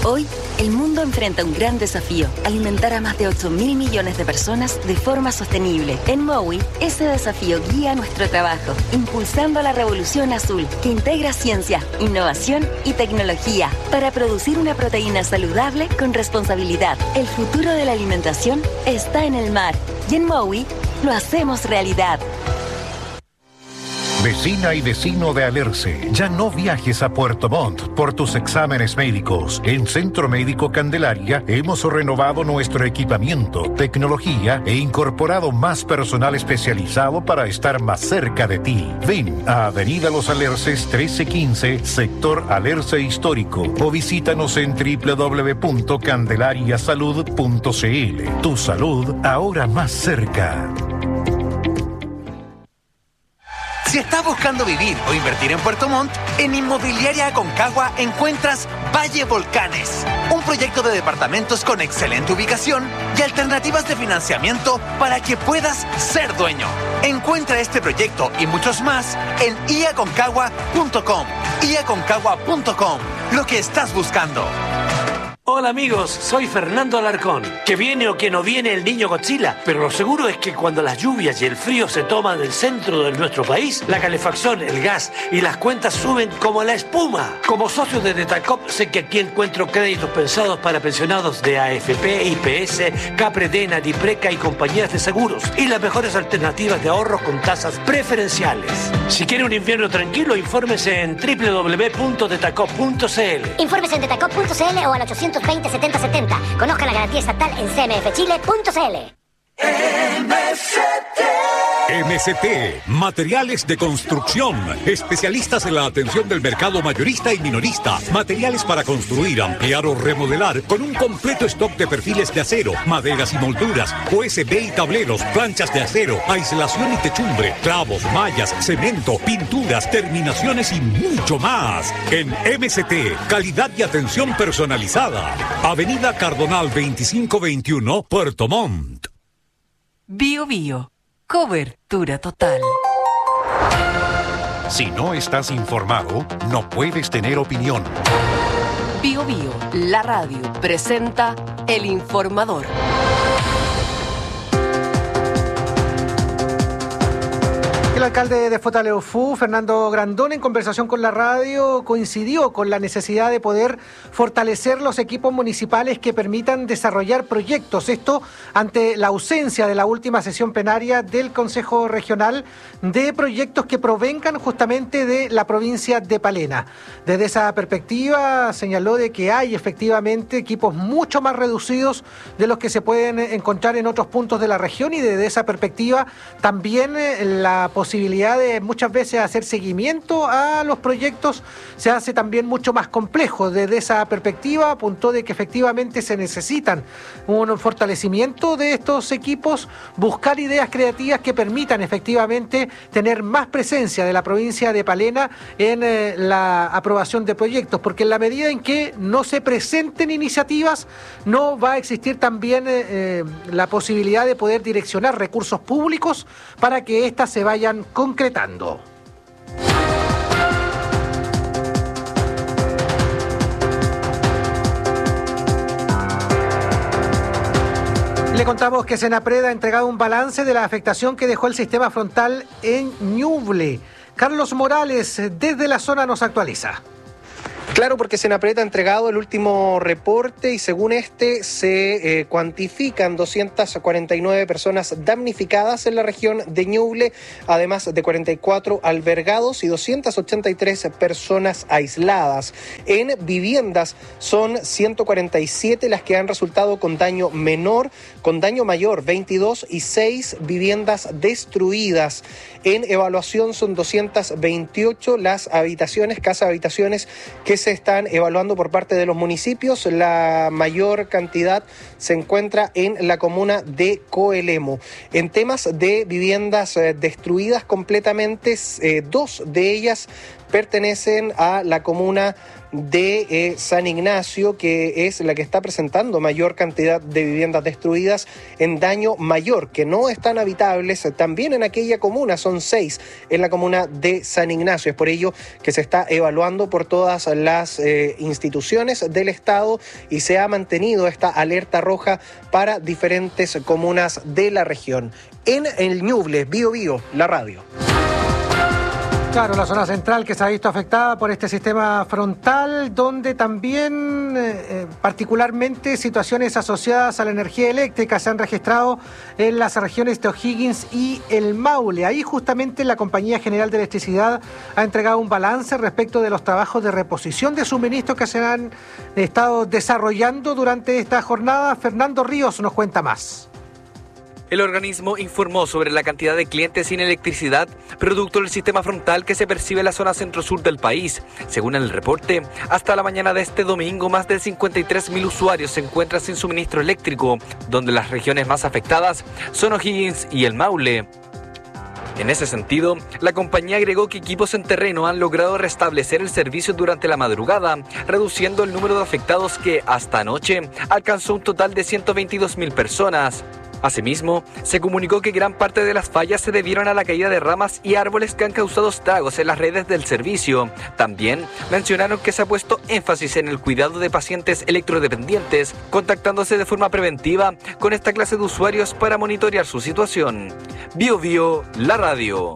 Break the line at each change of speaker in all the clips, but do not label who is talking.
Hoy, el mundo enfrenta un gran desafío: alimentar a más de 8.000 millones de personas de forma sostenible. En Mowi, ese desafío guía nuestro trabajo, impulsando la revolución azul, que integra ciencia, innovación y tecnología para producir una proteína saludable con responsabilidad. El futuro de la alimentación está en el mar, y en Mowi lo hacemos realidad.
Vecina y vecino de Alerce, ya no viajes a Puerto Montt por tus exámenes médicos. En Centro Médico Candelaria hemos renovado nuestro equipamiento, tecnología e incorporado más personal especializado para estar más cerca de ti. Ven a Avenida Los Alerces 1315, sector Alerce Histórico, o visítanos en www.candelariasalud.cl. Tu salud ahora más cerca.
Si estás buscando vivir o invertir en Puerto Montt, en Inmobiliaria Aconcagua encuentras Valle Volcanes, un proyecto de departamentos con excelente ubicación y alternativas de financiamiento para que puedas ser dueño. Encuentra este proyecto y muchos más en iaconcagua.com. iaconcagua.com, lo que estás buscando.
Hola amigos, soy Fernando Alarcón. Que viene o que no viene el niño Godzilla, pero lo seguro es que cuando las lluvias y el frío se toman el centro de nuestro país, la calefacción, el gas y las cuentas suben como la espuma. Como socio de Detacop, sé que aquí encuentro créditos pensados para pensionados de AFP, IPS, Capredena, Dipreca y compañías de seguros, y las mejores alternativas de ahorros con tasas preferenciales. Si quiere un invierno tranquilo, infórmese en www.detacop.cl.
Infórmese en detacop.cl o al 820 7070. Conozca la garantía estatal en cmfchile.cl.
MCT, materiales de construcción, especialistas en la atención del mercado mayorista y minorista, materiales para construir, ampliar o remodelar, con un completo stock de perfiles de acero, maderas y molduras, USB y tableros, planchas de acero, aislación y techumbre, clavos, mallas, cemento, pinturas, terminaciones y mucho más. En MCT, calidad y atención personalizada. Avenida Cardonal 2521, Puerto Montt.
Bio Bio. Cobertura total.
Si no estás informado, no puedes tener opinión.
Bio Bio, la radio, presenta El Informador.
El alcalde de Futaleufú, Fernando Grandón, en conversación con la radio, coincidió con la necesidad de poder fortalecer los equipos municipales que permitan desarrollar proyectos. Esto ante la ausencia de la última sesión plenaria del Consejo Regional de proyectos que provengan justamente de la provincia de Palena. Desde esa perspectiva señaló de que hay efectivamente equipos mucho más reducidos de los que se pueden encontrar en otros puntos de la región, y desde esa perspectiva también la posibilidad de muchas veces hacer seguimiento a los proyectos se hace también mucho más complejo. Desde esa perspectiva apuntó de que efectivamente se necesitan un fortalecimiento de estos equipos, buscar ideas creativas que permitan efectivamente tener más presencia de la provincia de Palena en la aprobación de proyectos, porque en la medida en que no se presenten iniciativas, no va a existir también la posibilidad de poder direccionar recursos públicos para que éstas se vayan concretando. Le contamos que Senapred ha entregado un balance de la afectación que dejó el sistema frontal en Ñuble. Carlos Morales, desde la zona, nos actualiza.
Claro, porque Senapred ha entregado el último reporte y según este se cuantifican 249 personas damnificadas en la región de Ñuble, además de 44 albergados y 283 personas aisladas. En viviendas son 147 las que han resultado con daño menor, con daño mayor 22 y 6 viviendas destruidas. En evaluación son 228 las habitaciones, casa habitaciones que se están evaluando por parte de los municipios. La mayor cantidad se encuentra en la comuna de Coelemo. En temas de viviendas destruidas completamente, 2 de ellas pertenecen a la comuna de San Ignacio, que es la que está presentando mayor cantidad de viviendas destruidas en daño mayor, que no están habitables también en aquella comuna. Son 6 en la comuna de San Ignacio. Es por ello que se está evaluando por todas las instituciones del Estado y se ha mantenido esta alerta roja para diferentes comunas de la región. En el Ñuble, Bío Bío, la radio.
Claro, la zona central que se ha visto afectada por este sistema frontal, donde también particularmente situaciones asociadas a la energía eléctrica se han registrado en las regiones de O'Higgins y el Maule. Ahí justamente la Compañía General de Electricidad ha entregado un balance respecto de los trabajos de reposición de suministros que se han estado desarrollando durante esta jornada. Fernando Ríos nos cuenta más.
El organismo informó sobre la cantidad de clientes sin electricidad producto del sistema frontal que se percibe en la zona centro-sur del país. Según el reporte, hasta la mañana de este domingo, más de 53.000 usuarios se encuentran sin suministro eléctrico, donde las regiones más afectadas son O'Higgins y el Maule. En ese sentido, la compañía agregó que equipos en terreno han logrado restablecer el servicio durante la madrugada, reduciendo el número de afectados que, hasta anoche, alcanzó un total de 122.000 personas. Asimismo, se comunicó que gran parte de las fallas se debieron a la caída de ramas y árboles que han causado estragos en las redes del servicio. También mencionaron que se ha puesto énfasis en el cuidado de pacientes electrodependientes, contactándose de forma preventiva con esta clase de usuarios para monitorear su situación. Bío Bío, la radio.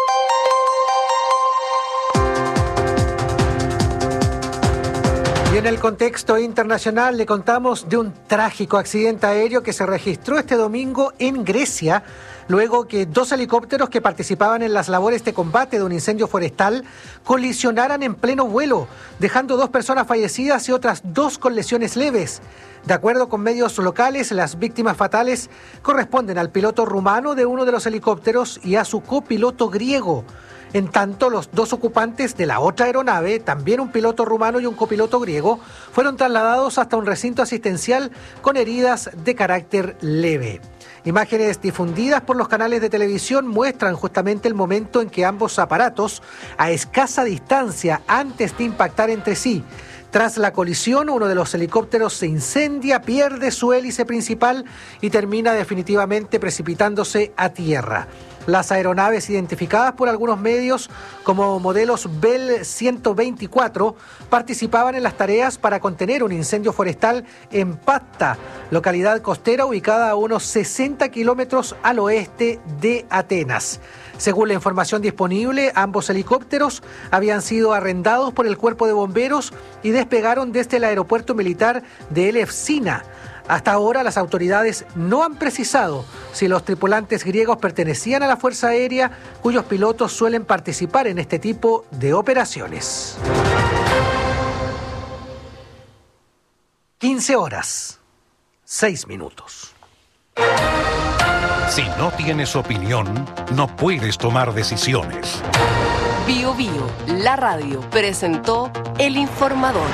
Y en el contexto internacional le contamos de un trágico accidente aéreo que se registró este domingo en Grecia, luego que 2 helicópteros que participaban en las labores de combate de un incendio forestal colisionaran en pleno vuelo, dejando 2 personas fallecidas y otras 2 con lesiones leves. De acuerdo con medios locales, las víctimas fatales corresponden al piloto rumano de uno de los helicópteros y a su copiloto griego. En tanto, los 2 ocupantes de la otra aeronave, también un piloto rumano y un copiloto griego, fueron trasladados hasta un recinto asistencial con heridas de carácter leve. Imágenes difundidas por los canales de televisión muestran justamente el momento en que ambos aparatos, a escasa distancia antes de impactar entre sí. Tras la colisión, uno de los helicópteros se incendia, pierde su hélice principal y termina definitivamente precipitándose a tierra. Las aeronaves identificadas por algunos medios como modelos Bell 124 participaban en las tareas para contener un incendio forestal en Patta, localidad costera ubicada a unos 60 kilómetros al oeste de Atenas. Según la información disponible, ambos helicópteros habían sido arrendados por el cuerpo de bomberos y despegaron desde el aeropuerto militar de Elefsina. Hasta ahora las autoridades no han precisado si los tripulantes griegos pertenecían a la Fuerza Aérea, cuyos pilotos suelen participar en este tipo de operaciones. 15 horas, 6 minutos.
Si no tienes opinión, no puedes tomar decisiones.
Bío Bío, la radio, presentó El Informador.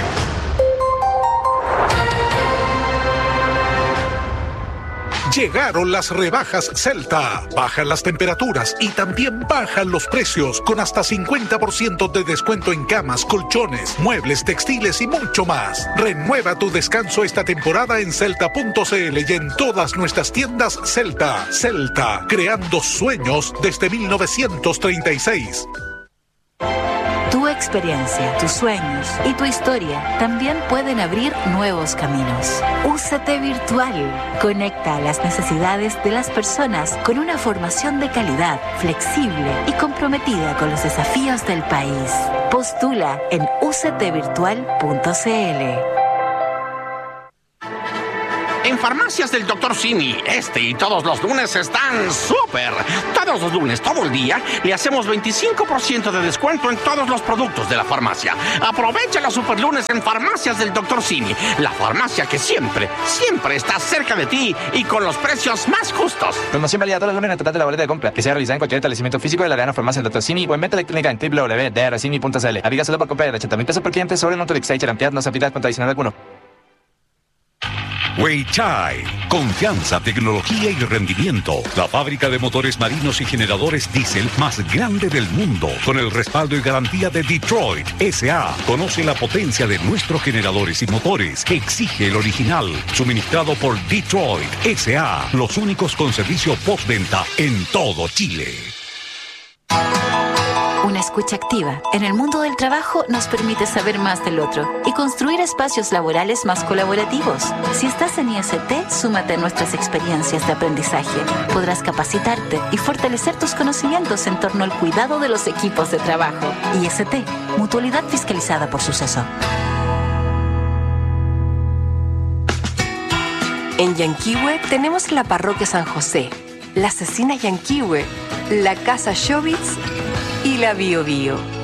Llegaron las rebajas Celta. Bajan las temperaturas y también bajan los precios con hasta 50% de descuento en camas, colchones, muebles, textiles y mucho más. Renueva tu descanso esta temporada en celta.cl y en todas nuestras tiendas Celta. Celta, creando sueños desde 1936.
Tu experiencia, tus sueños y tu historia también pueden abrir nuevos caminos. UCT Virtual conecta a las necesidades de las personas con una formación de calidad, flexible y comprometida con los desafíos del país. Postula en uctvirtual.cl.
En Farmacias del Dr. Simi, este y todos los lunes están súper. Todos los lunes, todo el día, le hacemos 25% de descuento en todos los productos de la farmacia. Aprovecha los super lunes en Farmacias del Dr. Simi, la farmacia que siempre está cerca de ti y con los precios más justos.
Promoción válida todos los lunes en total de la boleta de compra, que sea realizada en cualquier establecimiento físico de la Arena Farmacia del Dr. Simi o en venta electrónica en www.drcimi.cl. Aplica solo por compra de 80.000 pesos por cliente sobre un Autolix y no se aplica contra adicional alguno.
Weichai, Confianza, tecnología y rendimiento. La fábrica de motores marinos y generadores diésel más grande del mundo, con el respaldo y garantía de Detroit S.A. Conoce la potencia de nuestros generadores y motores. Exige el original, suministrado por Detroit S.A. Los únicos con servicio postventa en todo Chile.
Una escucha activa en el mundo del trabajo nos permite saber más del otro y construir espacios laborales más colaborativos. Si estás en IST, súmate a nuestras experiencias de aprendizaje. Podrás capacitarte y fortalecer tus conocimientos en torno al cuidado de los equipos de trabajo. IST, mutualidad fiscalizada por Suceso.
En Yanquihue tenemos la Parroquia San José, la Cecina Yanquihue, la Casa Showbiz y la Bio Bio.